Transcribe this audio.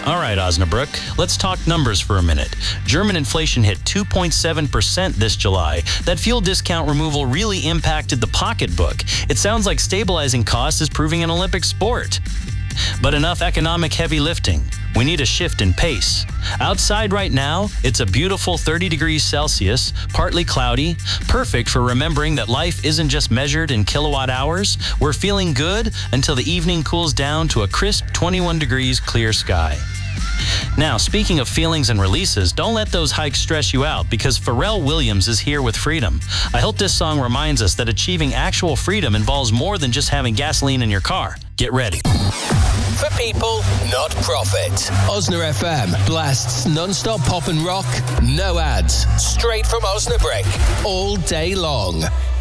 All right, Osnabrück, let's talk numbers for a minute. German inflation hit 2.7% this July. That fuel discount removal really impacted the pocketbook. It sounds like stabilizing costs is proving an Olympic sport. But enough economic heavy lifting. We need a shift in pace. Outside right now, it's a beautiful 30 degrees Celsius, partly cloudy, perfect for remembering that life isn't just measured in kilowatt hours. We're feeling good until the evening cools down to a crisp 21 degrees clear sky. Now, speaking of feelings and releases, don't let those hikes stress you out because Pharrell Williams is here with Freedom. I hope this song reminds us that achieving actual freedom involves more than just having gasoline in your car. Get ready. For people, not profit. Osna FM blasts non-stop pop and rock, no ads, straight from Osnabrück, all day long.